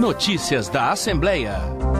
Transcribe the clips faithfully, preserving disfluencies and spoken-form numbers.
Notícias da Assembleia.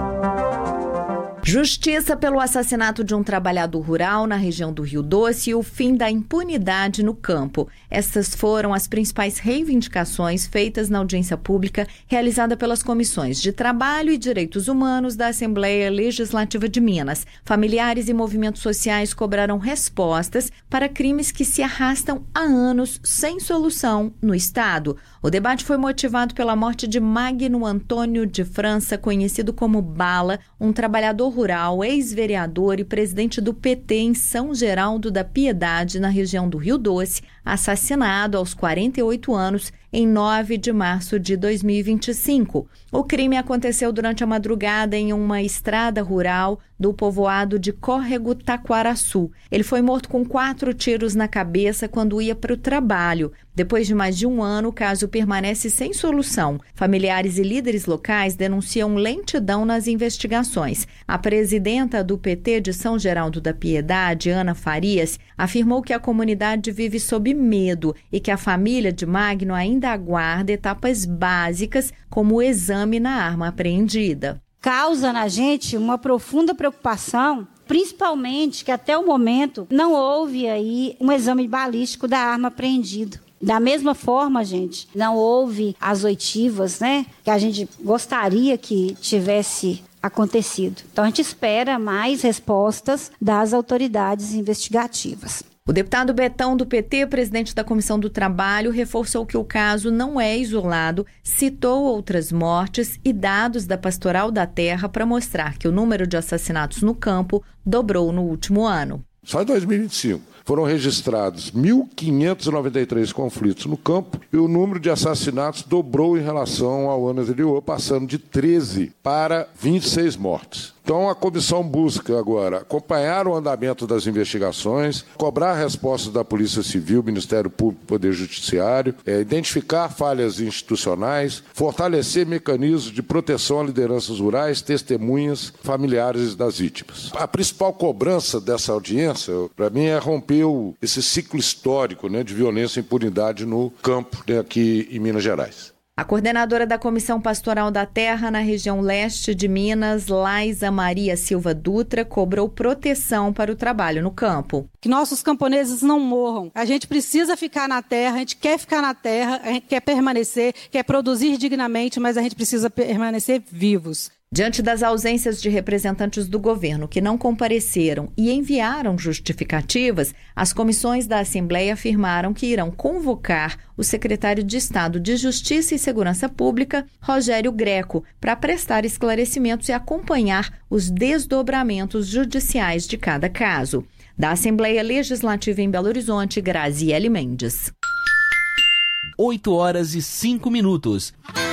Justiça pelo assassinato de um trabalhador rural na região do Rio Doce e o fim da impunidade no campo. Essas foram as principais reivindicações feitas na audiência pública realizada pelas comissões de Trabalho e Direitos Humanos da Assembleia Legislativa de Minas. Familiares e movimentos sociais cobraram respostas para crimes que se arrastam há anos sem solução no estado. O debate foi motivado pela morte de Magno Antônio de França, conhecido como Bala, um trabalhador rural, ex-vereador e presidente do P T em São Geraldo da Piedade, na região do Rio Doce, assassinado aos quarenta e oito anos em nove de março de dois mil e vinte e cinco. O crime aconteceu durante a madrugada em uma estrada rural do povoado de Córrego Taquaraçu. Ele foi morto com quatro tiros na cabeça quando ia para o trabalho. Depois de mais de um ano, o caso permanece sem solução. Familiares e líderes locais denunciam lentidão nas investigações. A presidenta do P T de São Geraldo da Piedade, Ana Farias, afirmou que a comunidade vive sob medo e que a família de Magno ainda aguarda etapas básicas, como o exame na arma apreendida. Causa na gente uma profunda preocupação, principalmente que até o momento não houve aí um exame balístico da arma apreendida. Da mesma forma, gente, não houve as oitivas, né, que a gente gostaria que tivesse acontecido. Então a gente espera mais respostas das autoridades investigativas. O deputado Betão, do P T, presidente da Comissão do Trabalho, reforçou que o caso não é isolado, citou outras mortes e dados da Pastoral da Terra para mostrar que o número de assassinatos no campo dobrou no último ano. Só em dois mil e vinte e cinco foram registrados mil quinhentos e noventa e três conflitos no campo e o número de assassinatos dobrou em relação ao ano anterior, passando de treze para vinte e seis mortes. Então, a comissão busca agora acompanhar o andamento das investigações, cobrar respostas da Polícia Civil, Ministério Público e Poder Judiciário, é, identificar falhas institucionais, fortalecer mecanismos de proteção a lideranças rurais, testemunhas, familiares das vítimas. A principal cobrança dessa audiência, para mim, é romper o, esse ciclo histórico, né, de violência e impunidade no campo, né, aqui em Minas Gerais. A coordenadora da Comissão Pastoral da Terra na região leste de Minas, Laisa Maria Silva Dutra, cobrou proteção para o trabalho no campo. Que nossos camponeses não morram. A gente precisa ficar na terra, a gente quer ficar na terra, a gente quer permanecer, quer produzir dignamente, mas a gente precisa permanecer vivos. Diante das ausências de representantes do governo que não compareceram e enviaram justificativas, as comissões da Assembleia afirmaram que irão convocar o secretário de Estado de Justiça e Segurança Pública, Rogério Greco, para prestar esclarecimentos e acompanhar os desdobramentos judiciais de cada caso. Da Assembleia Legislativa em Belo Horizonte, Graziele Mendes. oito horas e cinco minutos.